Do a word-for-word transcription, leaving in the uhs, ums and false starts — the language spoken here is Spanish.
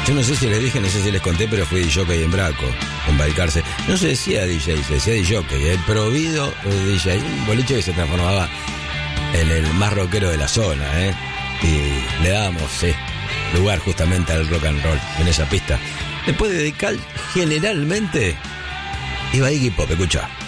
Yo no sé si les dije, no sé si les conté, pero fui D J en Braco, en Balcarce. No se decía D J, se decía D J, el prohibido D J, un boliche que se transformaba en el más rockero de la zona, ¿eh? Y le dábamos eh, lugar justamente al rock and roll en esa pista. Después de Decal, generalmente iba Iggy Pop, escuchá.